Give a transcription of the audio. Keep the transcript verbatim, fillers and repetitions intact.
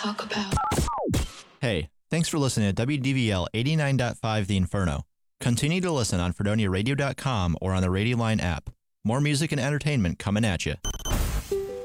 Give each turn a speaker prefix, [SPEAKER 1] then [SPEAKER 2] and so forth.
[SPEAKER 1] talk about.
[SPEAKER 2] Hey, thanks for listening to W D V L eighty-nine point five The Inferno. Continue to listen on Fredonia Radio dot com or on the Radio Line app. More music and entertainment coming at you.